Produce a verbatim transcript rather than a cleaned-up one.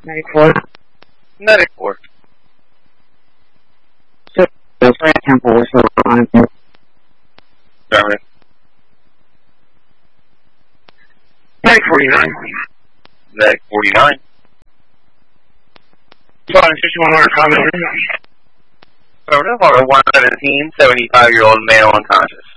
Medic four. Medic four. So, Fred Temple was still on it. Sorry. Medic forty-nine. Medic forty-nine. Five fifty-one hundred comment. Affirmative, order one seventeen, seventy-five-year-old male unconscious.